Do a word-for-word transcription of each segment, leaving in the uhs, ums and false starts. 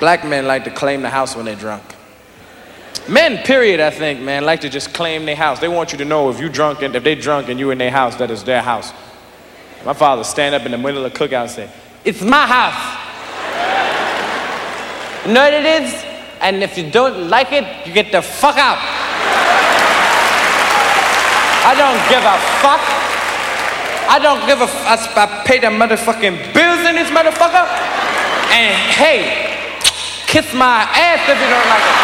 Black men like to claim the house when they're drunk. Men, period, I think, man, like to just claim their house. They want you to know if you drunk and if they drunk and you in their house, that is their house. My father stand up in the middle of the cookout and say, "It's my house." You know what it is? And if you don't like it, you get the fuck out. I don't give a fuck. I don't give a fuck. I pay the motherfucking bills in this motherfucker. And hey, kiss my ass if you don't like it.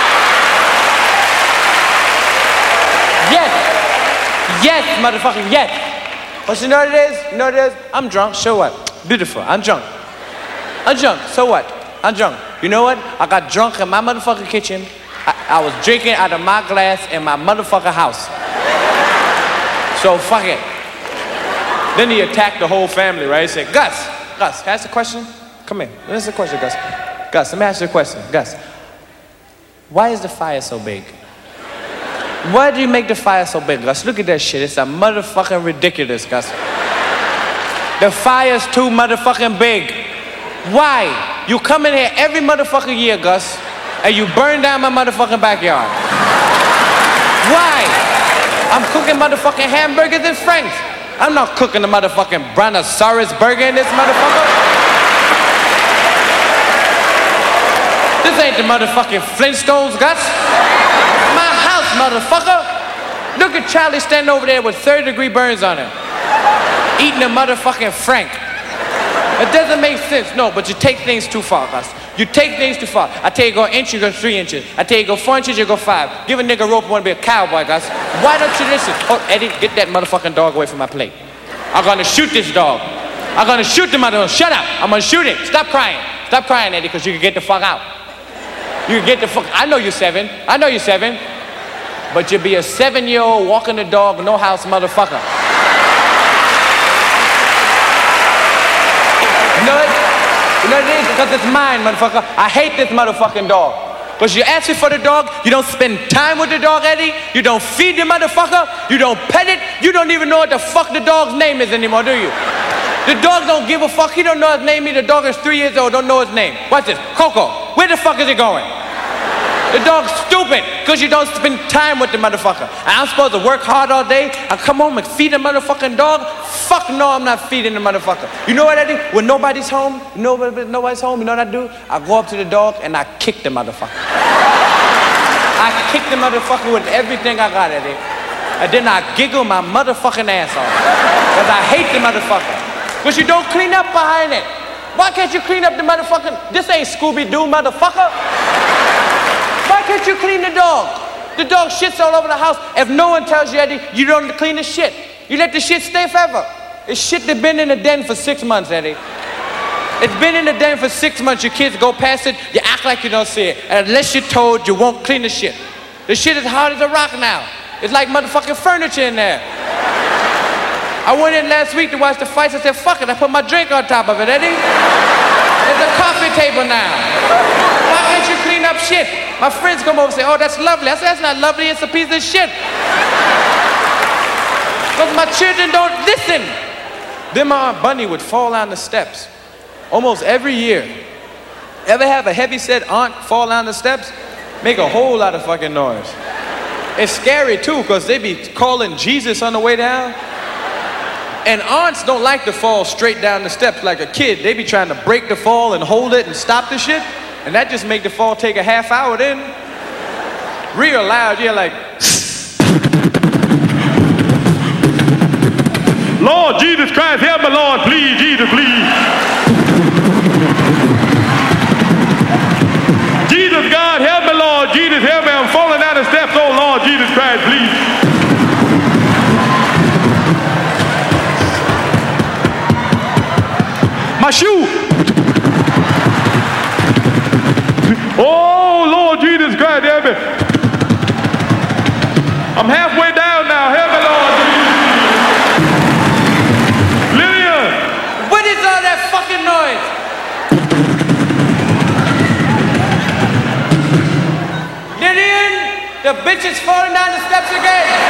Yes. Yes, motherfucker, yes. But you know what it is? You know what it is? I'm drunk, so what? Beautiful, I'm drunk. I'm drunk, so what? I'm drunk. You know what? I got drunk in my motherfucking kitchen. I, I was drinking out of my glass in my motherfucking house. So fuck it. Then he attacked the whole family, right? He said, Gus, Gus, can I ask a question? Come here, let me ask a question, Gus. Gus, let me ask you a question. Gus, why is the fire so big? Why do you make the fire so big, Gus? Look at that shit. It's a motherfucking ridiculous, Gus. The fire's too motherfucking big. Why? You come in here every motherfucking year, Gus, and you burn down my motherfucking backyard. Why? I'm cooking motherfucking hamburgers in Frank's. I'm not cooking the motherfucking brontosaurus burger in this motherfucker. This ain't the motherfucking Flintstones, Gus. My house, motherfucker. Look at Charlie standing over there with third degree burns on him. Eating a motherfucking Frank. It doesn't make sense, no, but you take things too far, Gus. You take things too far. I tell you go an inch, you go three inches. I tell you go four inches, you go five. Give a nigga a rope and want to be a cowboy, Gus. Why don't you listen? Oh, Eddie, get that motherfucking dog away from my plate. I'm gonna shoot this dog. I'm gonna shoot the mother. Shut up. I'm gonna shoot it. Stop crying. Stop crying, Eddie, because you can get the fuck out. You can get the fuck. I know you're seven. I know you're seven. But you'll be a seven-year-old walking the dog, no house motherfucker. You know what? You know what it is? Because it's mine, motherfucker. I hate this motherfucking dog. Because you ask me for the dog, you don't spend time with the dog, Eddie. You don't feed the motherfucker. You don't pet it. You don't even know what the fuck the dog's name is anymore, do you? The dog don't give a fuck. He don't know his name either. The dog is three years old, don't know his name. Watch this. Coco, where the fuck is he going? The dog's stupid because you don't spend time with the motherfucker. And I'm supposed to work hard all day and come home and feed the motherfucking dog? Fuck no, I'm not feeding the motherfucker. You know what I do? When nobody's home, nobody, nobody's home, you know what I do? I go up to the dog and I kick the motherfucker. I kick the motherfucker with everything I got, Eddie. And then I giggle my motherfucking ass off. Because I hate the motherfucker. Because you don't clean up behind it. Why can't you clean up the motherfucking... This ain't Scooby-Doo, motherfucker. Why can't you clean the dog? The dog shits all over the house. If no one tells you, Eddie, you don't clean the shit. You let the shit stay forever. It's shit that's been in the den for six months, Eddie. It's been in the den for six months. Your kids go past it, you act like you don't see it. And unless you're told, you won't clean the shit. The shit is hard as a rock now. It's like motherfucking furniture in there. I went in last week to watch the fights. I said, fuck it, I put my drink on top of it, Eddie. There's a coffee table now. Why can't you clean up shit? My friends come over and say, oh, that's lovely. I said, that's not lovely, it's a piece of shit. Because my children don't listen. Then my Aunt Bunny would fall down the steps almost every year. Ever have a heavy-set aunt fall down the steps? Make a whole lot of fucking noise. It's scary too, because they be calling Jesus on the way down. And aunts don't like to fall straight down the steps like a kid. They be trying to break the fall and hold it and stop the shit. And that just make the fall take a half hour then. Real loud, you're like... Lord Jesus Christ, help me, Lord, please, Jesus, please. Jesus, God, help me, Lord, Jesus, help me. I'm falling down the steps, oh Lord, Jesus Christ, please. My shoe. Oh, Lord Jesus Christ, help me. I'm halfway down now. Help me, Lord. Lillian. What is all that fucking noise? Lillian, the bitch is falling down the steps again.